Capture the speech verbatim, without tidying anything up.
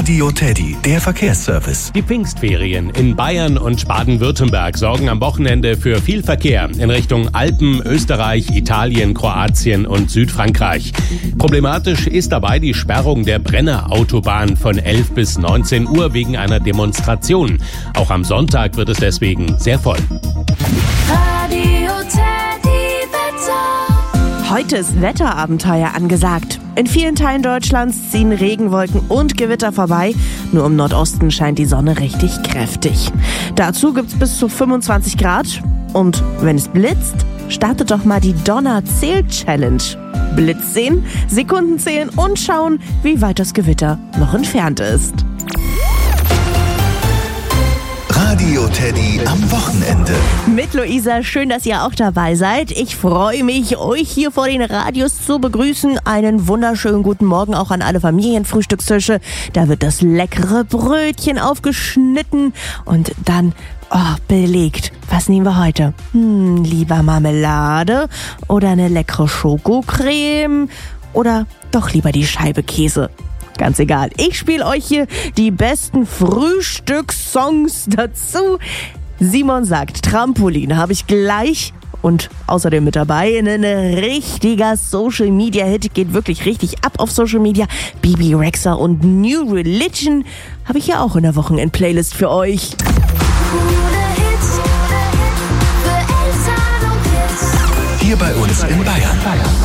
Radio Teddy, der Verkehrsservice. Die Pfingstferien in Bayern und Baden-Württemberg sorgen am Wochenende für viel Verkehr in Richtung Alpen, Österreich, Italien, Kroatien und Südfrankreich. Problematisch ist dabei die Sperrung der Brenner-Autobahn von elf bis neunzehn Uhr wegen einer Demonstration. Auch am Sonntag wird es deswegen sehr voll. Radio Teddy Wetter. Heute ist Wetterabenteuer angesagt. In vielen Teilen Deutschlands ziehen Regenwolken und Gewitter vorbei. Nur im Nordosten scheint die Sonne richtig kräftig. Dazu gibt's bis zu fünfundzwanzig Grad. Und wenn es blitzt, startet doch mal die Donner-Zähl-Challenge. Blitz sehen, Sekunden zählen und schauen, wie weit das Gewitter noch entfernt ist. Radio Teddy am Wochenende. Mit Luisa, schön, dass ihr auch dabei seid. Ich freue mich, euch hier vor den Radios zu begrüßen. Einen wunderschönen guten Morgen auch an alle Familienfrühstückstische. Da wird das leckere Brötchen aufgeschnitten und dann oh, belegt. Was nehmen wir heute? Hm, lieber Marmelade oder eine leckere Schokocreme oder doch lieber die Scheibe Käse? Ganz egal. Ich spiele euch hier die besten Frühstückssongs dazu. Simon sagt, Trampolin habe ich gleich. Und außerdem mit dabei ein richtiger Social-Media-Hit. Geht wirklich richtig ab auf Social Media. Bibi Rexha und New Religion habe ich ja auch in der Wochenend-Playlist für euch. Hier bei uns in Bayern.